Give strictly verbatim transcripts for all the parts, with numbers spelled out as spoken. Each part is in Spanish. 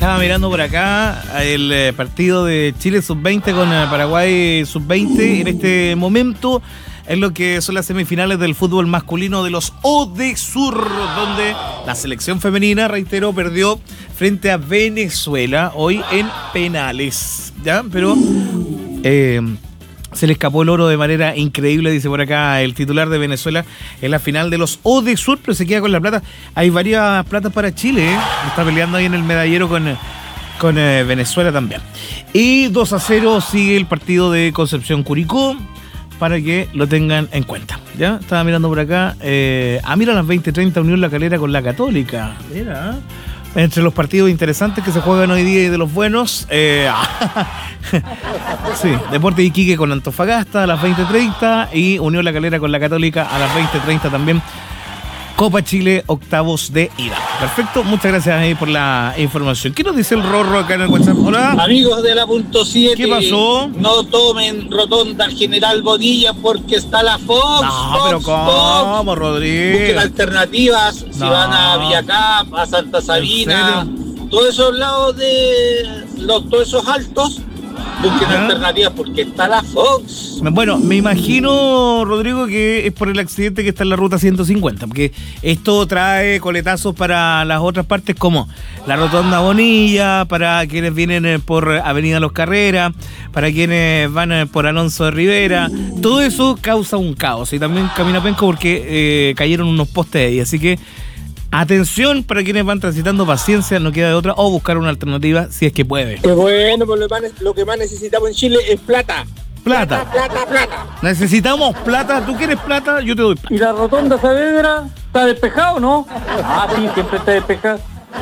estaba mirando por acá el eh, partido de Chile sub veinte con eh, Paraguay sub veinte en este momento, en lo que son las semifinales del fútbol masculino de los Odesur, donde la selección femenina, reitero, perdió frente a Venezuela hoy en penales, ¿ya? Pero eh, se le escapó el oro de manera increíble, dice por acá el titular de Venezuela, en la final de los Odesur, pero se queda con la plata. Hay varias platas para Chile, ¿eh? Está peleando ahí en el medallero con... con eh, Venezuela también. Y dos a cero sigue el partido de Concepción Curicó, para que lo tengan en cuenta. ¿Ya? Estaba mirando por acá. Eh, ah, mira, a las veinte treinta Unión La Calera con la Católica. Mira. Entre los partidos interesantes que se juegan hoy día y de los buenos. Eh, sí, Deportes Iquique con Antofagasta a las veinte treinta y Unión La Calera con la Católica a las veinte treinta también. Copa Chile, octavos de ida. Perfecto, muchas gracias ahí por la información. ¿Qué nos dice el Rorro acá en el WhatsApp? Hola. Amigos de la punto siete. ¿Qué pasó? No tomen rotonda al General Bonilla porque está la Fox. No, Fox, pero ¿cómo, Fox. Busquen Busquen alternativas. No. Si van a Villacap, a Santa Sabina, todos esos lados de los, todos esos altos, busquen ¿Ah? alternativas porque está la Fox. Bueno, me imagino, Rodrigo, que es por el accidente que está en la ruta ciento cincuenta, porque esto trae coletazos para las otras partes, como la rotonda Bonilla, para quienes vienen por Avenida Los Carreras, para quienes van por Alonso de Rivera. Todo eso causa un caos, y también camina penco porque eh, cayeron unos postes ahí, así que atención para quienes van transitando, paciencia, no queda de otra, o buscar una alternativa si es que puede. Qué bueno, pues lo que más necesitamos en Chile es plata. Plata. Plata, plata, plata. Necesitamos plata. ¿Tú quieres plata? Yo te doy plata. ¿Y la rotonda Saavedra está despejado o no? Ah, sí, siempre está despejado.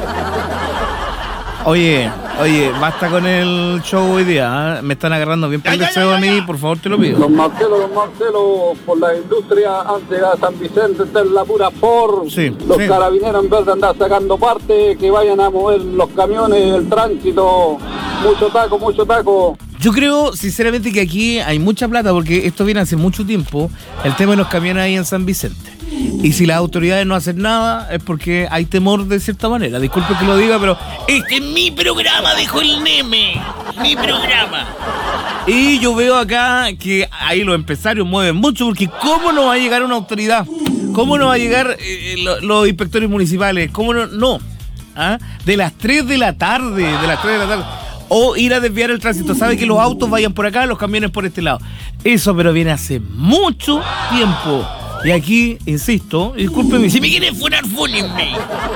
Oye, oye, basta con el show hoy día, ¿eh? Me están agarrando bien por el deseo a mí, por favor te lo pido. Don Marcelo, don Marcelo, por la industria antes de San Vicente, esta es la pura por sí, los sí. Carabineros, en vez de andar sacando parte, que vayan a mover los camiones, el tránsito, mucho taco, mucho taco. Yo creo, sinceramente, que aquí hay mucha plata, porque esto viene hace mucho tiempo, el tema de los camiones ahí en San Vicente. Y si las autoridades no hacen nada, es porque hay temor de cierta manera. Disculpe que lo diga, pero este es mi programa, dijo el Neme. Mi programa. Y yo veo acá que ahí los empresarios mueven mucho, porque ¿cómo no va a llegar una autoridad? ¿Cómo no va a llegar eh, los, los inspectores municipales? ¿Cómo no? No. ¿Ah? De las tres de la tarde, de las tres de la tarde. O ir a desviar el tránsito. Sabe que los autos vayan por acá, los camiones por este lado. Eso, pero viene hace mucho tiempo. Y aquí, insisto, discúlpeme, si me quieren funar, fúnenme.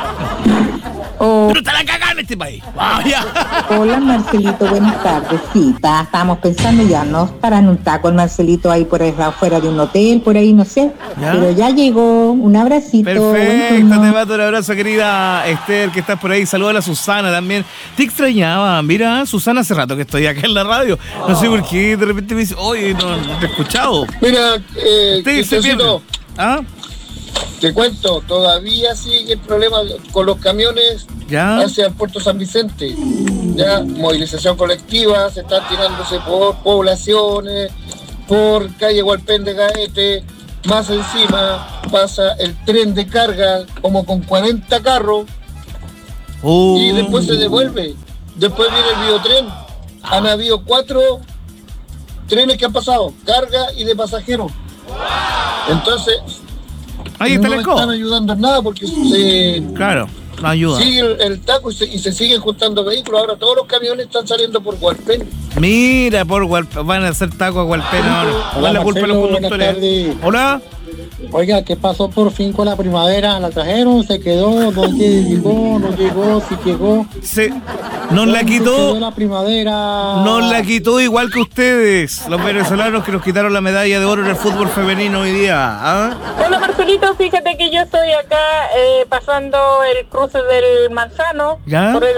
Oh. Pero está la cagada en este país. Vaya. Hola, Marcelito, buenas tardes. Sí, ta, estábamos pensando ya, ¿no? Paran un taco el Marcelito ahí por afuera de un hotel, por ahí, no sé. ¿Ya? Pero ya llegó, un abracito. Perfecto, te mando un abrazo, querida Esther, que estás por ahí. Saludos a la Susana también. Te extrañaba, mira, Susana, hace rato que estoy acá en la radio. No sé por qué, de repente me dice, oye, no, no te he escuchado. Mira, eh, Cristiancito, ¿ah? Te cuento, todavía sigue el problema con los camiones ¿Ya? hacia el puerto San Vicente. Ya, movilización colectiva, se están tirándose por poblaciones, por calle Hualpén de Gaete. Más encima pasa el tren de carga como con cuarenta carros oh. y después se devuelve. Después viene el biotren. Han habido cuatro trenes que han pasado, carga y de pasajeros. Entonces, ahí está no el están ayudando en nada porque se claro, no ayuda. Sigue el, el taco y se, y se siguen juntando vehículos. Ahora todos los camiones están saliendo por Hualpén. Mira, por Hualpén, van a hacer taco a Hualpén ahora. Hola, la culpa a los conductores. Hola. Oiga, ¿qué pasó por fin con la primavera? ¿La trajeron? ¿Se quedó? ¿Dónde llegó? ¿No llegó? ¿Si llegó? Se, nos la quitó. La primavera. Nos la quitó igual que ustedes, los venezolanos que nos quitaron la medalla de oro en el fútbol femenino hoy día. ¿Ah? Hola, Marcelito, fíjate que yo estoy acá eh, pasando el cruce del Manzano. ¿Ya? Por el,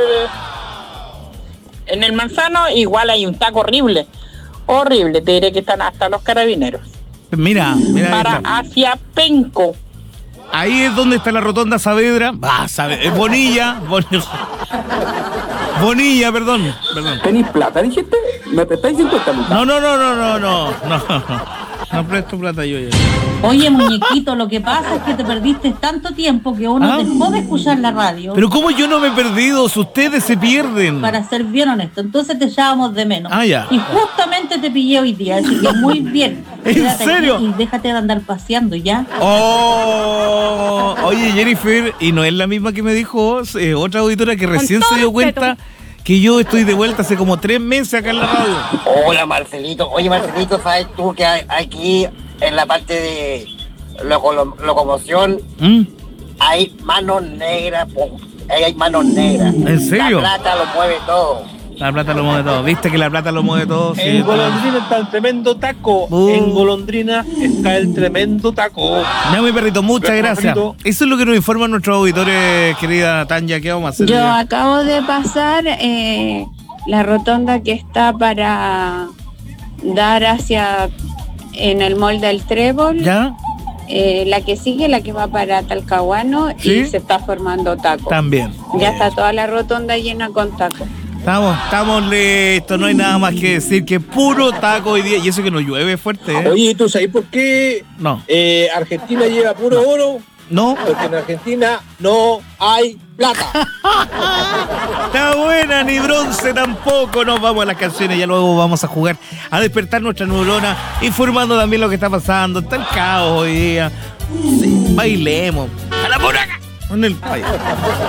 en el Manzano igual hay un taco horrible. Horrible, te diré que están hasta los carabineros. Mira, mira. Para hacia Penco. Ahí es donde está la rotonda Saavedra. Ah, Saavedra. Es Bonilla. Bonilla. Bonilla, perdón. perdón. ¿Tenís plata, dijiste? ¿Me prestáis cincuenta lucas? No, no, no, no, no, no. no. No presto plata yo ya. Oye, muñequito, lo que pasa es que te perdiste tanto tiempo que uno ¿Ah? dejó de escuchar la radio. Pero ¿cómo yo no me he perdido? Si ustedes se pierden. Para ser bien honesto, entonces te echábamos de menos. Ah, ya. Y justamente te pillé hoy día, así que muy bien. ¿En Quédate serio? aquí y déjate de andar paseando ya. Oh, oye, Jennifer, y no es la misma que me dijo eh, otra auditora que recién se dio cuenta que yo estoy de vuelta hace como tres meses acá en la radio. Hola, Marcelito. Oye, Marcelito, ¿sabes tú que hay, aquí en la parte de loco- locomoción ¿Mm? hay manos negras? po. Ahí hay manos negras. ¿En serio? La plata lo mueve todo. La plata lo mueve todo. ¿Viste que la plata lo mueve todo? Sí, En Golondrina está el tremendo taco. Uh. En Golondrina está el tremendo taco. Ya, mi perrito, muchas Gracias, gracias. perrito. Eso es lo que nos informan nuestros auditores, querida Tanya. ¿Qué vamos a hacer? Yo acabo de pasar eh, la rotonda que está para dar hacia en el mall del Trébol. ¿Ya? Eh, la que sigue, la que va para Talcahuano, ¿Sí? y se está formando taco. También. Ya está toda la rotonda llena con taco. Estamos, estamos listos, no hay nada más que decir que puro taco hoy día. Y eso que nos llueve fuerte, ¿eh? Oye, ¿tú sabes por qué No. eh, Argentina lleva puro oro? No. Porque en Argentina no hay plata. Está buena, ni bronce tampoco. Nos vamos a las canciones, ya luego vamos a jugar a despertar nuestra neurona, informando también lo que está pasando. Está el caos hoy día. Sí, bailemos. A la moraga. En el país.